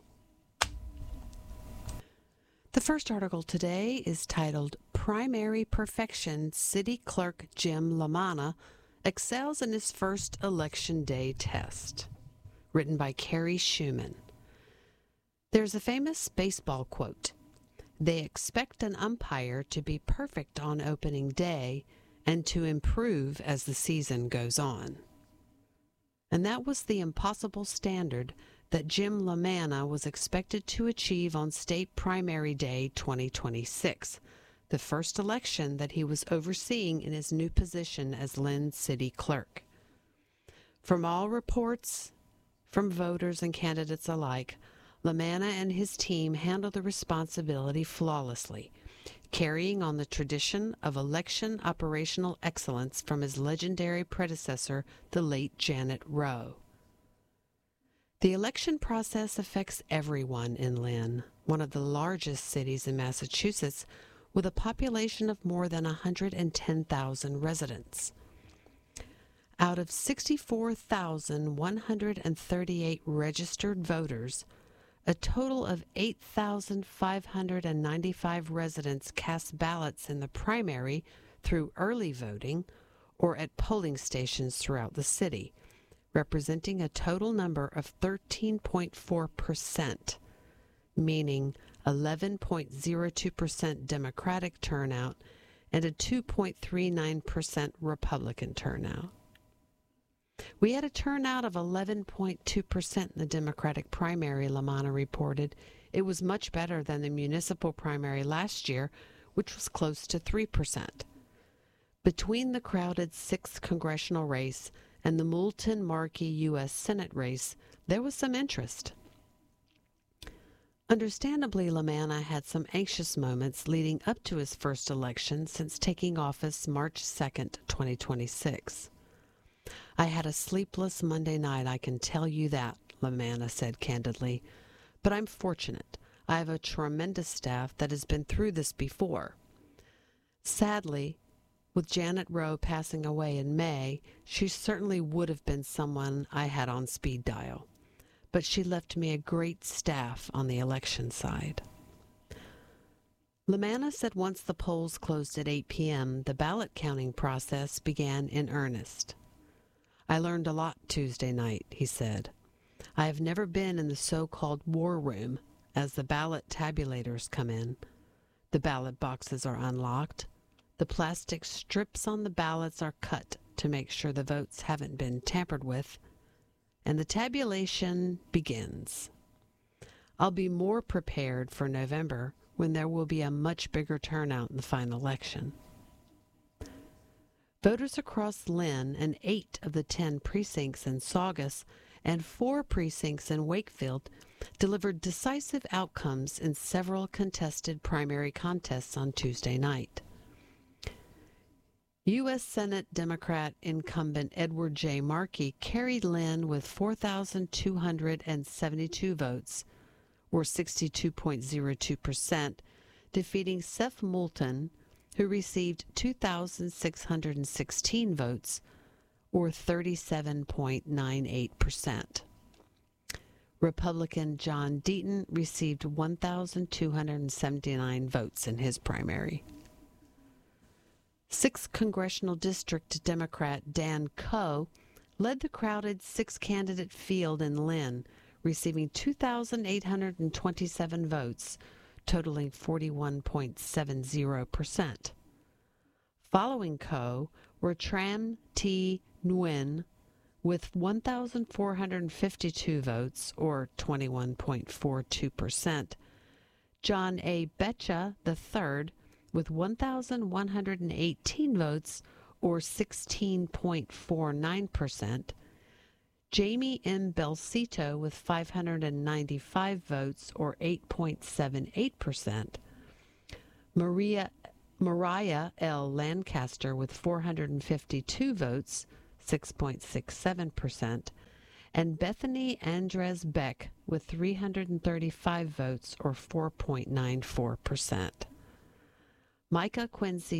Speaker 13: The first article today is titled, Primary Perfection City Clerk Jim LaManna Excels in His First Election Day Test, written by Carrie Schumann. There's a famous baseball quote, "They expect an umpire to be perfect on opening day and to improve as the season goes on." And that was the impossible standard that Jim LaManna was expected to achieve on State Primary Day 2026, the first election that he was overseeing in his new position as Lynn City Clerk. From all reports, from voters and candidates alike, LaManna and his team handled the responsibility flawlessly, carrying on the tradition of election operational excellence from his legendary predecessor, the late Janet Rowe. The election process affects everyone in Lynn, one of the largest cities in Massachusetts, with a population of more than 110,000 residents. Out of 64,138 registered voters, a total of 8,595 residents cast ballots in the primary through early voting or at polling stations throughout the city, representing a total number of 13.4%, meaning 11.02% Democratic turnout and a 2.39% Republican turnout. We had a turnout of 11.2% in the Democratic primary, LaManna reported. It was much better than the municipal primary last year, which was close to 3%. Between the crowded 6th congressional race and the Moulton-Markey U.S. Senate race, there was some interest. Understandably, LaManna had some anxious moments leading up to his first election since taking office March 2nd, 2026. "I had a sleepless Monday night, I can tell you that," LaManna said candidly. "But I'm fortunate. I have a tremendous staff that has been through this before. Sadly, with Janet Rowe passing away in May, she certainly would have been someone I had on speed dial. But she left me a great staff on the election side." LaManna said once the polls closed at 8 p.m., the ballot counting process began in earnest. "I learned a lot Tuesday night," he said. "I have never been in the so-called war room as the ballot tabulators come in. The ballot boxes are unlocked. The plastic strips on the ballots are cut to make sure the votes haven't been tampered with, and the tabulation begins. I'll be more prepared for November when there will be a much bigger turnout in the final election." Voters across Lynn and 8 of the 10 precincts in Saugus and 4 precincts in Wakefield delivered decisive outcomes in several contested primary contests on Tuesday night. U.S. Senate Democrat incumbent Edward J. Markey carried Lynn with 4,272 votes, or 62.02%, defeating Seth Moulton who received 2,616 votes, or 37.98%. Republican John Deaton received 1,279 votes in his primary. 6th Congressional District Democrat Dan Coe led the crowded six-candidate field in Lynn, receiving 2,827 votes, totaling 41.70%. Following Coe were Tram T. Nguyen with 1,452 votes, or 21.42%, John A. Betcha III with 1,118 votes, or 16.49%, Jamie M. Belcito with 595 votes, or 8.78%, Mariah L. Lancaster with 452 votes, 6.67%, and Bethany Andres Beck with 335 votes, or 4.94%. Micah Quinney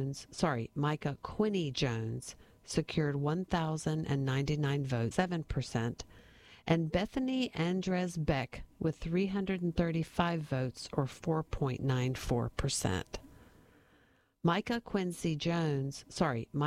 Speaker 13: Jones secured 1,099 votes, 7%, and Bethany Andres Beck with 335 votes, or 4.94%. Micah Quinney Jones